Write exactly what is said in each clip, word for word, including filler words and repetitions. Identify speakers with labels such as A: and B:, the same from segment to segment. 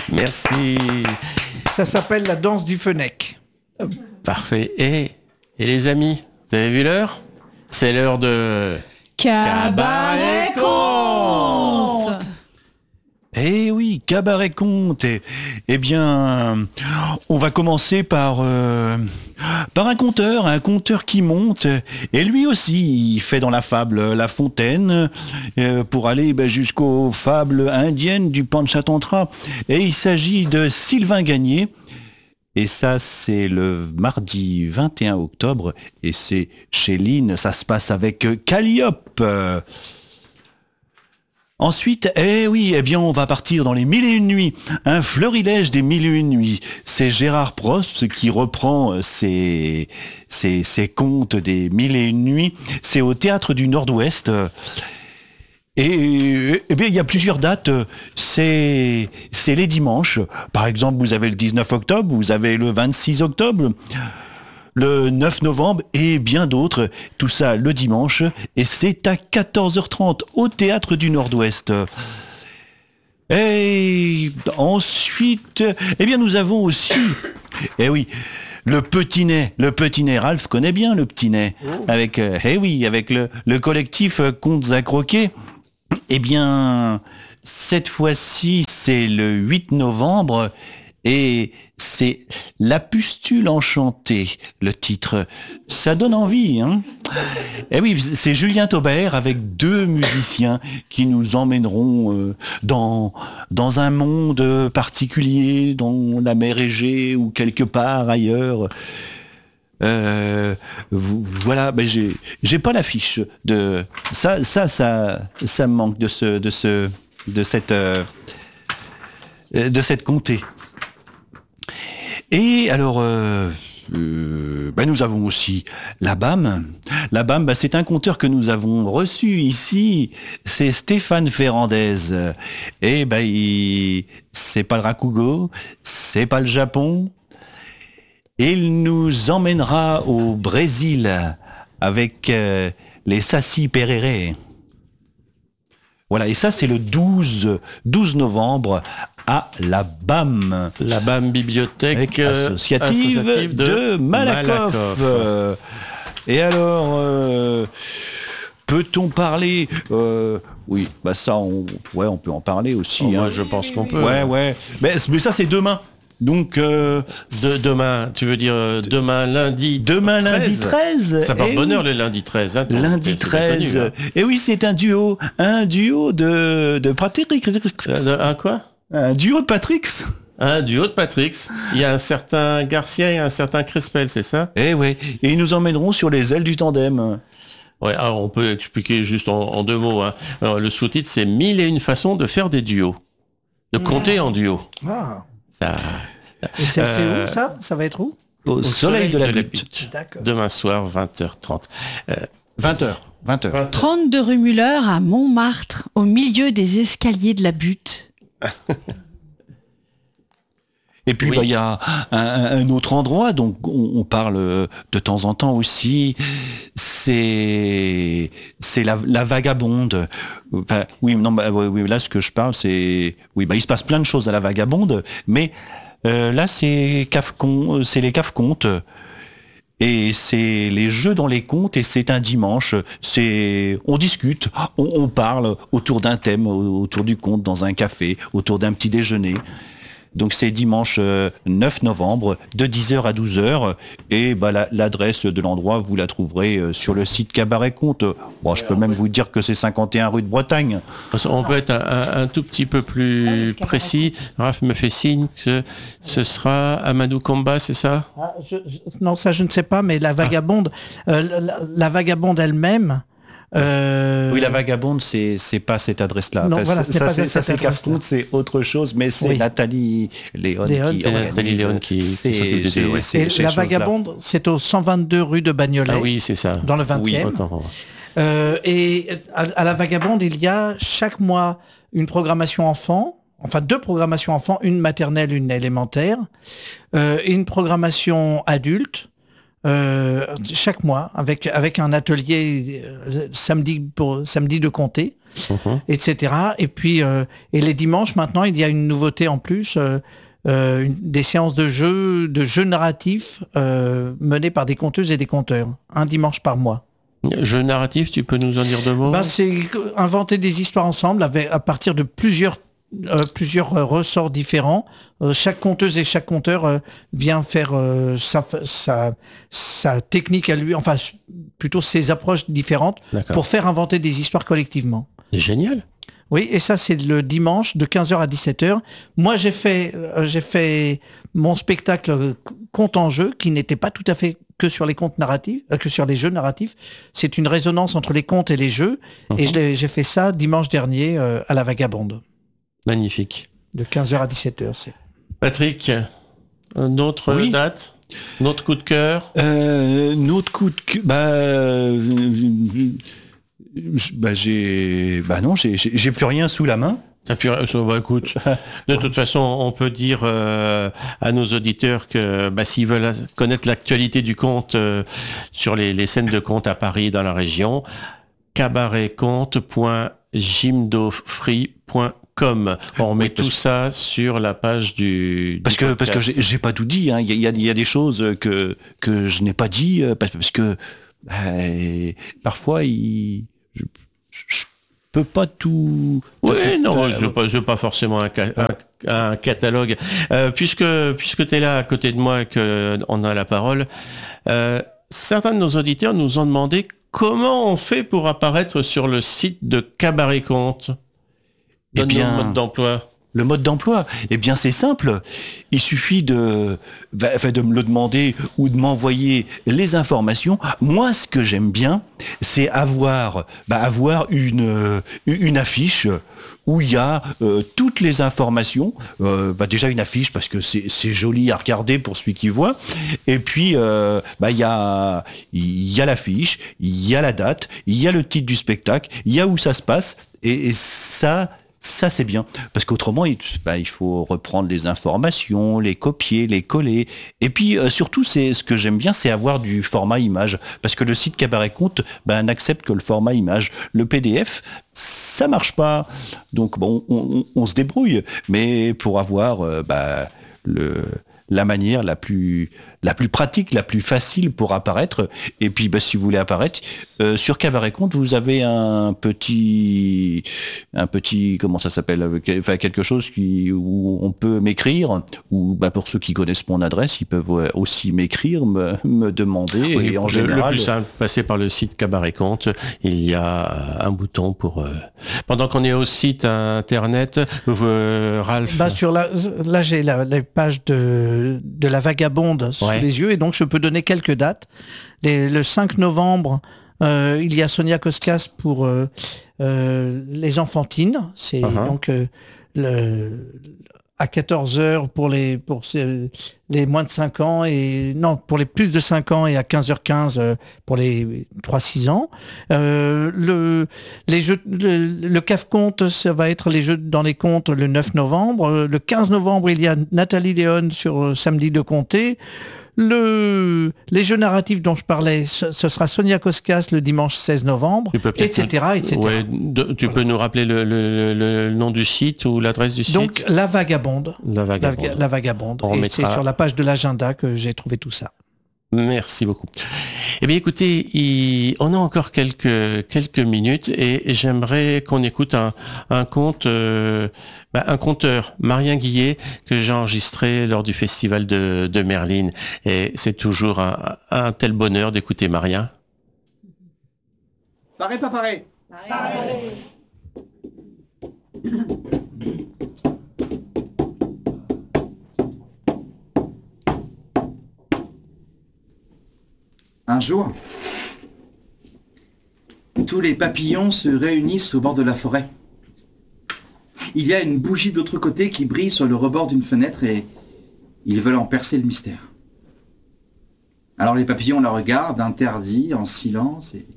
A: Merci.
B: Ça s'appelle la danse du Fenech.
A: Parfait. Et, et les amis, vous avez vu l'heure ? C'est l'heure de...
C: Cabaret Conte.
D: Eh oui, Cabaret Conte. Eh, eh bien, on va commencer par, euh, par un conteur, un conteur qui monte. Et lui aussi, il fait dans la fable La Fontaine euh, pour aller ben, jusqu'aux fables indiennes du Panchatantra. Et il s'agit de Sylvain Gagné. Et ça, c'est le mardi vingt et un octobre. Et c'est chez Line, ça se passe avec Calliope. Ensuite, eh oui, eh bien, on va partir dans les mille et une nuits. Un florilège des mille et une nuits. C'est Gérard Prost qui reprend ses, ses, ses contes des mille et une nuits. C'est au Théâtre du Nord-Ouest. Et eh bien, il y a plusieurs dates. C'est, c'est les dimanches. Par exemple, vous avez le dix-neuf octobre, vous avez le vingt-six octobre, le neuf novembre et bien d'autres. Tout ça le dimanche. Et c'est à quatorze heures trente au Théâtre du Nord-Ouest. Et ensuite, eh bien, nous avons aussi, eh oui, le Petit Nez. Le Petit Nez, Ralph connaît bien le Petit Nez. Oh. Avec, euh, eh oui, avec le, le collectif Contes à croquer. Eh bien, cette fois-ci, c'est le huit novembre. Et c'est La Pustule enchantée, le titre. Ça donne envie, hein ? Eh oui, c'est Julien Taubert avec deux musiciens qui nous emmèneront euh, dans, dans un monde particulier, dans la mer Égée ou quelque part ailleurs. Euh, voilà, ben j'ai, j'ai pas l'affiche de ça, ça, ça, ça me manque de ce, de ce, de cette, euh, de cette comté. Et alors, euh, euh, bah nous avons aussi la B A M. La B A M, bah c'est un conteur que nous avons reçu ici. C'est Stéphane Ferrandez. Et bah, il... c'est pas le Rakugo, c'est pas le Japon. Il nous emmènera au Brésil avec euh, les Saci Pereré. Voilà, et ça c'est le douze novembre à la B A M.
A: La B A M Bibliothèque
D: associative, associative de, de Malakoff. Malakoff. Euh, et alors, euh, peut-on parler euh, oui, bah ça, on, ouais, on peut en parler aussi.
A: Oh,
D: hein.
A: Moi, je pense qu'on peut.
D: Ouais, ouais. Mais, mais ça, c'est demain. Donc, euh,
A: de, demain, tu veux dire euh, demain lundi
D: Demain lundi treize.
A: Ça porte
D: eh
A: bonheur
D: oui.
A: le lundi treize. Hein,
D: lundi treize. Connu, hein. Et oui, c'est un duo. Un duo de, de Patrick.
A: Un quoi
D: Un duo de Patrick.
A: Un duo de Patrick. Il y a un certain Garcia et un certain Crespel, c'est ça ?
D: Eh oui. Et ils nous emmèneront sur les ailes du tandem.
A: Ouais, alors on peut expliquer juste en, en deux mots. Hein. Alors, le sous-titre, c'est mille et une façons de faire des duos. De compter mmh. en duo.
B: Ah.
A: Ça,
B: et c'est euh, où ça Ça va être où
D: Au, Au soleil, soleil de la, de la butte.
A: Butte. Demain soir, vingt heures trente. Euh,
D: vingt heures. vingt heures.
C: trente-deux rue Muller à Montmartre, au milieu des escaliers de la butte.
D: Et puis, il oui. bah, y a un, un autre endroit, donc on, on parle de temps en temps aussi, c'est, c'est la, la Vagabonde. Enfin, oui, non, bah, oui, là, ce que je parle, c'est... Oui, bah, il se passe plein de choses à la Vagabonde, mais euh, là, c'est, Cafcon, c'est les Cafcontes. Et c'est les jeux dans les contes, et c'est un dimanche. C'est, on discute, on, on parle autour d'un thème, autour du conte, dans un café, autour d'un petit déjeuner. Donc c'est dimanche neuf novembre de dix heures à douze heures et bah, la, l'adresse de l'endroit vous la trouverez sur le site Cabaret Conte. Bon, je peux même vous dire que c'est cinquante et un rue de Bretagne.
A: On peut être un, un, un tout petit peu plus précis. Raph me fait signe que ce sera Amadou Komba, c'est ça ?
B: ah, je, je, Non, ça je ne sais pas, mais la Vagabonde, ah. euh, la, la Vagabonde elle-même.
D: Euh... Oui, la Vagabonde, c'est c'est pas cette adresse-là.
B: Non,
D: enfin,
B: voilà,
D: c'est,
B: c'est
D: ça,
B: pas
D: c'est,
B: cette
D: ça, c'est Cafconte, c'est autre chose, mais c'est oui. Nathalie Léon qui
A: Nathalie Léon qui,
D: c'est,
A: qui s'occupe des
D: c'est,
A: deux. Ouais.
B: Et la Vagabonde, c'est au cent vingt-deux rue de Bagnolet.
A: Ah oui, c'est ça.
B: Dans le vingtième.
A: Oui,
B: euh, et à, à la Vagabonde, il y a chaque mois une programmation enfant. Enfin, deux programmations enfants, une maternelle, une élémentaire, euh, et une programmation adulte. euh, chaque mois, avec, avec un atelier euh, samedi, pour, samedi de compter,
A: Mhm.
B: et cetera. Et puis, euh, et les dimanches, maintenant, il y a une nouveauté en plus, euh, euh, une- des séances de jeux, de jeux narratifs euh, menées par des conteuses et des conteurs, un dimanche par mois.
A: Jeu narratif, tu peux nous en dire deux mots?
B: Ben, c'est inventer des histoires ensemble avec, à partir de plusieurs, euh, plusieurs euh, ressorts différents. Euh, chaque conteuse et chaque conteur euh, vient faire euh, sa, sa, sa technique à lui, enfin s- plutôt ses approches différentes
A: D'accord.
B: pour faire inventer des histoires collectivement.
A: C'est génial.
B: Oui, et ça c'est le dimanche de quinze heures à dix-sept heures. Moi j'ai fait, euh, j'ai fait mon spectacle euh, conte en jeu qui n'était pas tout à fait que sur les contes narratifs, euh, que sur les jeux narratifs. C'est une résonance entre les contes et les jeux. Et
A: Mhm.
B: je l'ai- j'ai fait ça dimanche dernier euh, à la Vagabonde,
A: Magnifique.
B: de quinze heures à dix-sept heures. C'est...
A: Patrick, une autre
D: Oui.
A: date? Notre coup de cœur?
D: Euh, notre coup de cœur, bah, euh, je- bah j'ai, bah non, j'ai, j'ai j'ai plus rien sous la main.
A: Ça pu- ça va, écoute, de toute façon, on peut dire euh, à nos auditeurs que bah, s'ils veulent connaître l'actualité du conte euh, sur les, les scènes de conte à Paris, dans la région, cabaret conte point gymdofree point com. On met
D: Oui, parce-
A: tout ça sur la page du, du
D: Parce que, parce que
A: podcast.
D: j'ai, j'ai pas tout dit, hein. Il y a, il y a- il y a des choses que, que je n'ai pas dit, euh, parce, parce que bah, parfois, il, je, je, je peux pas tout...
A: Oui,
D: tout-
A: non,
D: euh,
A: je veux pas, je veux pas forcément un, ca- un- un catalogue. Euh, puisque puisque tu es là à côté de moi et qu'on a la parole, euh, certains de nos auditeurs nous ont demandé comment on fait pour apparaître sur le site de Cabaret Conte.
D: Eh
A: Donne-nous
D: bien,
A: le mode d'emploi.
D: Le mode d'emploi, eh bien c'est simple. Il suffit de, bah, enfin, de me le demander ou de m'envoyer les informations. Moi, ce que j'aime bien, c'est avoir, bah, avoir une, euh, une affiche où il y a euh, toutes les informations. Euh, bah, déjà une affiche parce que c'est c'est joli à regarder pour celui qui voit. Et puis euh, bah, il y a il y a l'affiche, il y a la date, il y a le titre du spectacle, il y a où ça se passe. Et, et ça. Ça, c'est bien. Parce qu'autrement, il, bah, il faut reprendre les informations, les copier, les coller. Et puis, euh, surtout, c'est, ce que j'aime bien, c'est avoir du format image. Parce que le site Cabaret Conte bah, n'accepte que le format image. Le P D F, ça marche pas. Donc, bon, on, on- on se débrouille. Mais pour avoir euh, bah, le, la manière la plus, la plus pratique, la plus facile pour apparaître. Et puis, bah, si vous voulez apparaître, euh, sur Cabaret Conte, vous avez un petit, un petit, comment ça s'appelle, euh, que- enfin quelque chose qui, où on peut m'écrire, ou bah, pour ceux qui connaissent mon adresse, ils peuvent euh, aussi m'écrire, me, me demander,
A: Oui,
D: et en
A: le,
D: général...
A: le plus simple, passer par le site Cabaret Conte. Il y a un bouton pour. euh, Pendant qu'on est au site internet, euh, Ralph.
B: Bah, sur la, là, j'ai la, les pages de, de la Vagabonde sous
A: Ouais.
B: les yeux, et donc je peux donner quelques dates. Les- le cinq novembre, euh, il y a Sonia Koskas pour euh, euh, les enfantines. C'est
A: Uh-huh.
B: donc euh, le, à quatorze heures pour les, pour ces- les moins de cinq ans, et non, pour les plus de cinq ans, et à quinze heures quinze euh, pour les trois six ans. Euh, le, les jeux, le, le C A F Conte, ça va être les jeux dans les contes le neuf novembre. Euh, Le quinze novembre, il y a Nathalie Léon sur euh, Samedi de Comté. Le, les jeux narratifs dont je parlais, ce, ce sera Sonia Koskas le dimanche seize novembre,
A: Tu peux
B: et
A: peut-être
B: cetera, et cetera.
A: Ouais, de- tu peux nous rappeler le, le- le- le nom du site ou l'adresse du
B: Donc,
A: site?
B: La Vagabonde.
A: La
B: La,
A: Vagabonde.
B: la Vagabonde.
A: On
B: Et
A: mettra-
B: c'est sur la page de l'agenda que j'ai trouvé tout ça.
A: Merci beaucoup. Eh bien, écoutez, il- on a encore quelques quelques minutes et, et j'aimerais qu'on écoute un un conte, euh, bah, un conteur, Marien Guillet, que j'ai enregistré lors du festival de, de Merline. Et c'est toujours un, un tel bonheur d'écouter Marien.
E: Pareil, pas pareil. Un jour, tous les papillons se réunissent au bord de la forêt. Il y a une bougie de l'autre côté qui brille sur le rebord d'une fenêtre et ils veulent en percer le mystère. Alors les papillons la regardent, interdits, en silence, et,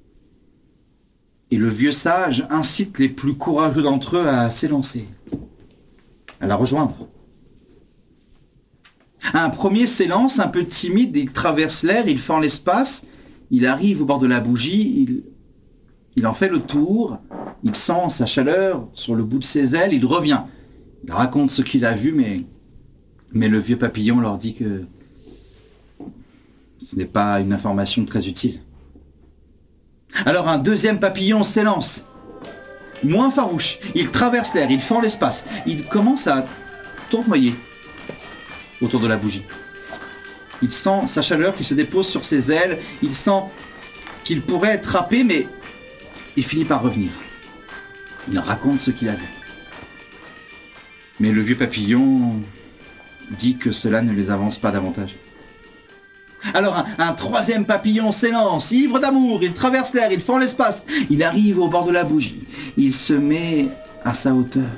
E: et le vieux sage incite les plus courageux d'entre eux à s'élancer, à la rejoindre. Un premier s'élance, un peu timide, il traverse l'air, il fend l'espace, il arrive au bord de la bougie, il, il en fait le tour, il sent sa chaleur sur le bout de ses ailes, il revient. Il raconte ce qu'il a vu, mais, mais le vieux papillon leur dit que ce n'est pas une information très utile. Alors un deuxième papillon s'élance, moins farouche, il traverse l'air, il fend l'espace, il commence à tournoyer autour de la bougie. Il sent sa chaleur qui se dépose sur ses ailes, il sent qu'il pourrait être happé, mais il finit par revenir. Il raconte ce qu'il a vu. Mais le vieux papillon dit que cela ne les avance pas davantage. Alors un, un troisième papillon s'élance, ivre d'amour, il traverse l'air, il fend l'espace, il arrive au bord de la bougie, il se met à sa hauteur.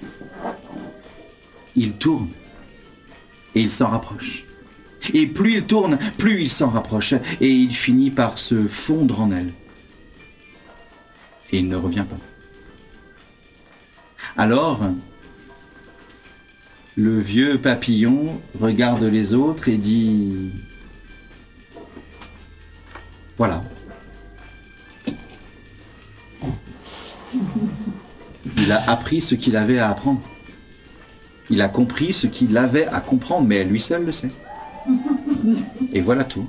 E: Il tourne et il s'en rapproche. Et plus il tourne, plus il s'en rapproche, et il finit par se fondre en elle. Et il ne revient pas. Alors, le vieux papillon regarde les autres et dit... Voilà. Il a appris ce qu'il avait à apprendre. Il a compris ce qu'il avait à comprendre, mais lui seul le sait. Et voilà tout.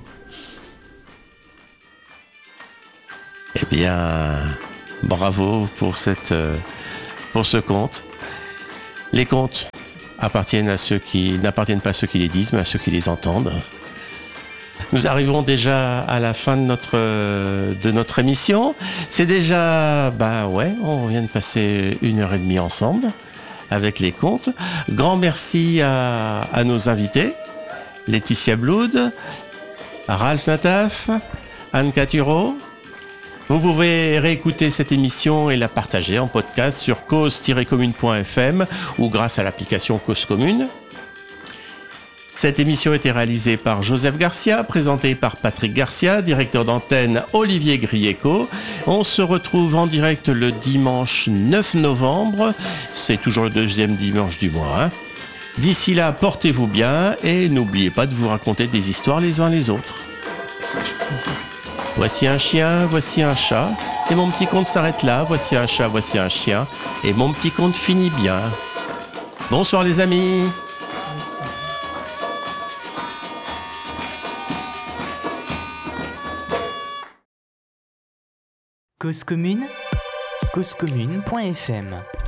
A: Eh bien, bravo pour, cette, pour ce conte. Les contes appartiennent à ceux qui n'appartiennent pas à ceux qui les disent, mais à ceux qui les entendent. Nous arrivons déjà à la fin de notre, de notre émission. C'est déjà, bah ouais, on vient de passer une heure et demie ensemble avec les contes. Grand merci à, à nos invités, Laetitia Blood, Ralph Nataf, Anne Caturo. Vous pouvez réécouter cette émission et la partager en podcast sur cause tiret commune point f m ou grâce à l'application Cause Commune. Cette émission a été réalisée par Joseph Garcia, présentée par Patrick Garcia, directeur d'antenne Olivier Grieco. On se retrouve en direct le dimanche neuf novembre. C'est toujours le deuxième dimanche du mois. Hein. D'ici là, portez-vous bien et n'oubliez pas de vous raconter des histoires les uns les autres. Voici un chien, voici un chat. Et mon petit conte s'arrête là. Voici un chat, voici un chien. Et mon petit conte finit bien. Bonsoir les amis.
F: Cause commune, cause commune point f m